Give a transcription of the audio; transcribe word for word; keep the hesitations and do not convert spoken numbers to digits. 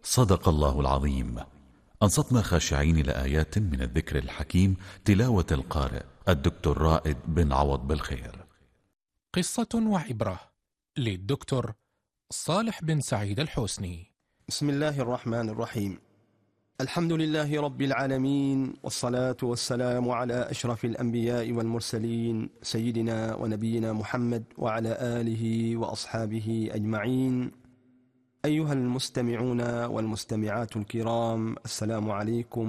صدق الله العظيم. أنصتنا خاشعين لآيات من الذكر الحكيم، تلاوة القارئ الدكتور رائد بن عوض بالخير. قصة وعبرة للدكتور صالح بن سعيد الحسني. بسم الله الرحمن الرحيم. الحمد لله رب العالمين، والصلاة والسلام على أشرف الأنبياء والمرسلين، سيدنا ونبينا محمد وعلى آله وأصحابه أجمعين. أيها المستمعون والمستمعات الكرام، السلام عليكم